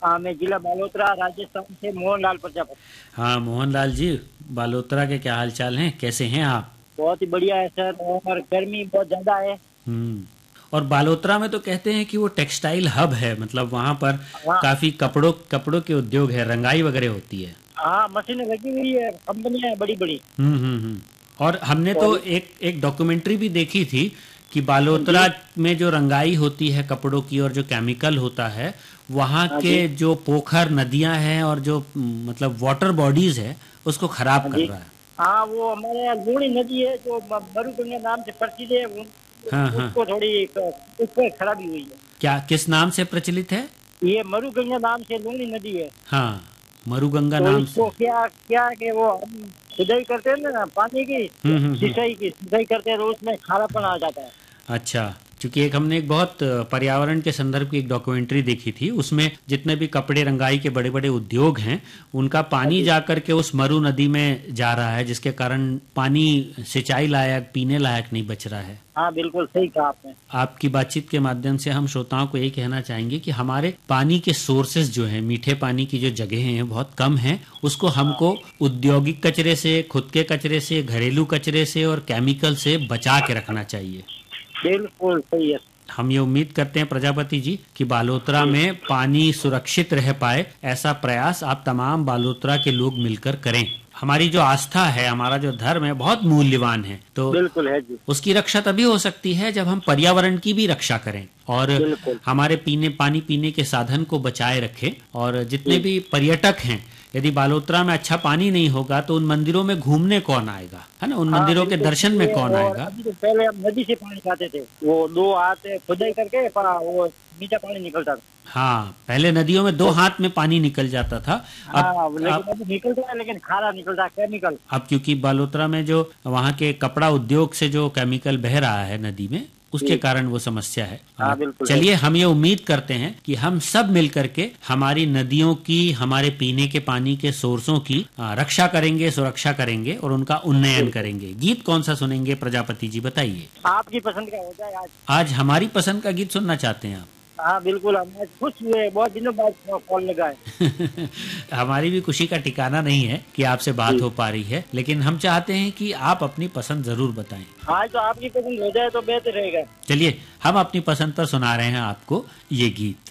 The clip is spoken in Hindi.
हाँ, मैं जिला बालोतरा राजस्थान से मोहनलाल प्रजापति। हाँ मोहनलाल जी, बालोतरा के क्या हाल चाल हैं, कैसे हैं आप? बहुत ही बढ़िया है सर, और गर्मी बहुत ज्यादा है। हम्म। और बालोतरा में तो कहते हैं कि वो टेक्सटाइल हब है, मतलब वहाँ पर हाँ काफी कपड़ों कपड़ों के उद्योग है, रंगाई वगैरह होती है। हाँ, मशीनें लगी हुई है, कंपनियां हैं बड़ी बड़ी। हम्म। और हमने और तो एक एक डॉक्यूमेंट्री भी देखी थी कि हाँ जी। बालोतरा में जो रंगाई होती है कपड़ों की और जो केमिकल होता है, वहाँ हाँ के जी। जो पोखर नदियां हैं और जो मतलब वाटर बॉडीज है उसको खराब हाँ कर जी। रहा है। हाँ, वो हमारे यहाँ लूणी नदी है जो मरुगंगा नाम से प्रसिद्ध है, हाँ हाँ। उसको थोड़ी उस पर खराबी हुई है। क्या किस नाम से प्रचलित है? ये मरुगंगा नाम से लूणी नदी है। हाँ, मरुगंगा तो नाम इसको से। क्या क्या है कि वो हम खुदाई करते हैं ना पानी की, हम्म। सिंचाई करते हैं तो उसमें खारापन आ जाता है। अच्छा, क्योंकि एक हमने एक बहुत पर्यावरण के संदर्भ की एक डॉक्यूमेंट्री देखी थी, उसमें जितने भी कपड़े रंगाई के बड़े बड़े उद्योग हैं उनका हाँ पानी जी। जा करके उस मरु नदी में जा रहा है, जिसके कारण पानी सिंचाई लायक पीने लायक नहीं बच रहा है। हाँ, बिल्कुल सही कहा आपने। आपकी बातचीत के माध्यम से हम श्रोताओं को यही कहना चाहेंगे कि हमारे पानी के सोर्सेज जो हैं, मीठे पानी की जो जगह हैं बहुत कम हैं, उसको हाँ, हमको औद्योगिक कचरे से, खुद के कचरे से, घरेलू कचरे से और केमिकल से बचा के रखना चाहिए। बिल्कुल सही है। हम ये उम्मीद करते हैं प्रजापति जी कि बालोतरा जी, में पानी सुरक्षित रह पाए, ऐसा प्रयास आप तमाम बालोतरा के लोग मिलकर करें। हमारी जो आस्था है, हमारा जो धर्म है बहुत मूल्यवान है, तो बिल्कुल है जी। उसकी रक्षा तभी हो सकती है जब हम पर्यावरण की भी रक्षा करें और बिल्कुल। हमारे पानी पीने के साधन को बचाए रखें। और जितने जी। भी पर्यटक हैं, यदि बालोतरा में अच्छा पानी नहीं होगा तो उन मंदिरों में घूमने कौन आएगा, है ना? उन हाँ, मंदिरों के बिल्कुल दर्शन सही में है। कौन और आएगा? अभी तो पहले हम नदी से पानी खाते थे, वो दो हाथ खुदाई करके वो मीठा पानी निकलता था। हाँ, पहले नदियों में दो तो हाथ में पानी निकल जाता था। अब हाँ, लेकिन अब अभी निकलता है, लेकिन खारा निकलता है, केमिकल। अब क्योंकि बालोतरा में जो वहाँ के कपड़ा उद्योग से जो केमिकल बह रहा है नदी में, उसके जी। कारण वो समस्या है। हाँ, बिल्कुल है। चलिए, हम ये उम्मीद करते हैं कि हम सब मिल करके हमारी नदियों की, हमारे पीने के पानी के सोर्सों की रक्षा करेंगे, सुरक्षा करेंगे और उनका उन्नयन बिल्कुल। करेंगे। गीत कौन सा सुनेंगे प्रजापति जी, बताइए? आपकी पसंद का हो जाए आज। आज हमारी पसंद का गीत सुनना चाहते हैं आप? हाँ, बिल्कुल, हम आज खुश हुए, बहुत दिनों बाद कॉल लगा है। हमारी भी खुशी का ठिकाना नहीं है कि आपसे बात जी। हो पा रही है, लेकिन हम चाहते हैं कि आप अपनी पसंद जरूर बताएं। आज तो आपकी पसंद हो जाए तो बेहतर रहेगा। चलिए, हम अपनी पसंद पर सुना रहे हैं आपको ये गीत।